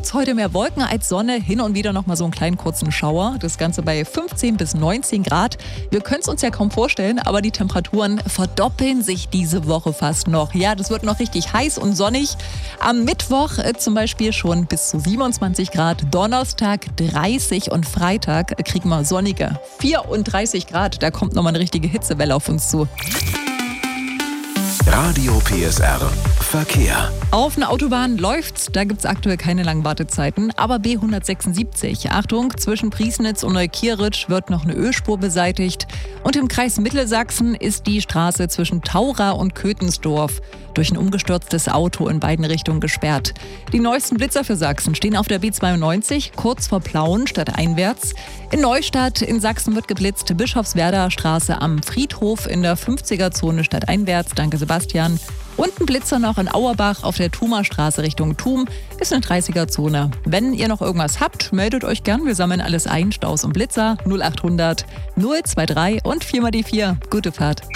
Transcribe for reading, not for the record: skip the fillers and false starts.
es heute mehr Wolken als Sonne, hin und wieder nochmal so einen kleinen kurzen Schauer. Das Ganze bei 15 bis 19 Grad. Wir können es uns ja kaum vorstellen, aber die Temperaturen verdoppeln sich diese Woche fast noch. Ja, das wird noch richtig heiß und sonnig. Am Mittwoch zum Beispiel schon bis zu 27 Grad, Donnerstag 30 und Freitag kriegen wir sonnige 34 Grad. Da kommt nochmal eine richtige Hitzewelle auf uns zu. Radio PSR Verkehr. Auf einer Autobahn läuft's, da gibt's aktuell keine langen Wartezeiten, aber B176, Achtung, zwischen Priesnitz und Neukirch wird noch eine Ölspur beseitigt und im Kreis Mittelsachsen ist die Straße zwischen Taura und Kötensdorf durch ein umgestürztes Auto in beiden Richtungen gesperrt. Die neuesten Blitzer für Sachsen stehen auf der B92, kurz vor Plauen stadteinwärts. In Neustadt in Sachsen wird geblitzt, Bischofswerder Straße am Friedhof in der 50er-Zone stadteinwärts. Danke Sebastian. Und ein Blitzer noch in Auerbach auf der Thumer Straße Richtung Thum ist eine 30er-Zone. Wenn ihr noch irgendwas habt, meldet euch gern. Wir sammeln alles ein, Staus und Blitzer 0800 023 und 4x4. Gute Fahrt.